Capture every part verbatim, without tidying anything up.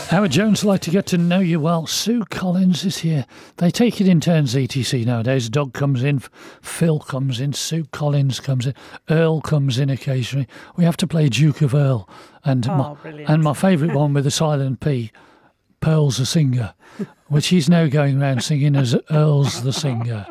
Howard Jones would like to get to know you well. Sue Collins is here. They take it in turns, E T C nowadays. Doug comes in, Phil comes in, Sue Collins comes in, Earl comes in occasionally. We have to play Duke of Earl. And oh, my, brilliant. and my favourite one with the silent P, Pearl's the singer, which he's now going around singing as Earl's the singer.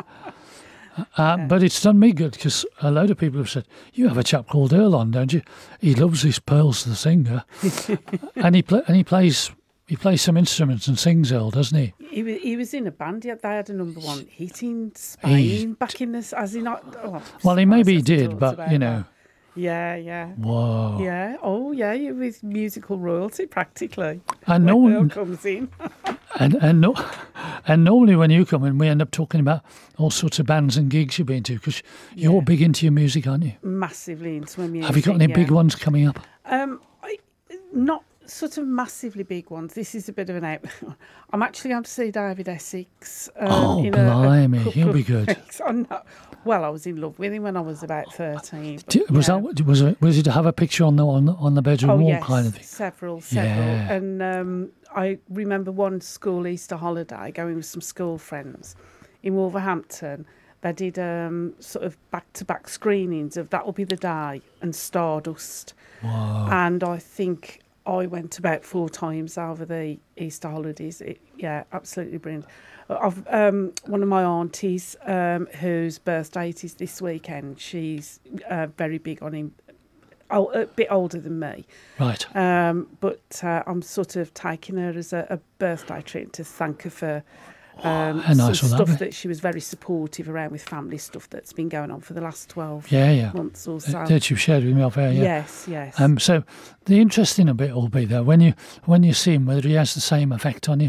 Uh, but it's done me good because a load of people have said, you have a chap called Earl on, don't you? He loves his Pearl's the singer. and he pl- and he plays he plays some instruments and sings, Earl, doesn't he? He was, he was in a band. They had a number one hit in Spain He- back in this. As he not? Oh, Well, he maybe surprised did, hasn't but, talked you about know. that. Yeah, yeah. Whoa. Yeah. Oh, yeah. You with musical royalty practically. And, no when Earl one, comes in. and, and, no, and normally when you come in, we end up talking about all sorts of bands and gigs you've been to because you're Yeah. big into your music, aren't you? Massively into my music. Have you got any yeah. big ones coming up? Um, I, not sort of massively big ones. This is a bit of an out. I'm actually going to see David Essex. Um, Oh, in a- a blimey, couple he'll be of good. weeks. I'm not- well, I was in love with him when I was about thirteen. but Do- Was yeah. that was it? Was it to have a picture on the on, the- on the bedroom Oh wall yes, kind of thing? several, several. Yeah. And um, I remember one school Easter holiday going with some school friends in Wolverhampton. They did um, sort of back-to-back screenings of That'll Be the Day and Stardust. Wow. And I think I went about four times over the Easter holidays. It, yeah, absolutely brilliant. I've, um, one of my aunties, um, whose birthday it is this weekend, she's uh, very big on him, oh, a bit older than me. Right. Um, but uh, I'm sort of taking her as a, a birthday treat to thank her for um, How nice some will that stuff be? that she was very supportive around with family stuff that's been going on for the last twelve Yeah, yeah. months or so. That you shared with me off air, yeah. Yes, yes. Um, so the interesting bit will be though when you when you see him whether he has the same effect on you.